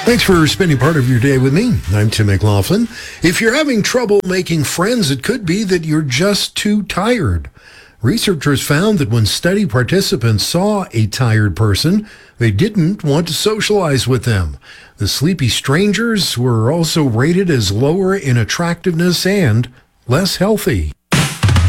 Thanks for spending part of your day with me. I'm Tim McLaughlin. If you're having trouble making friends, it could be that you're just too tired. Researchers found that when study participants saw a tired person, they didn't want to socialize with them. The sleepy strangers were also rated as lower in attractiveness and less healthy.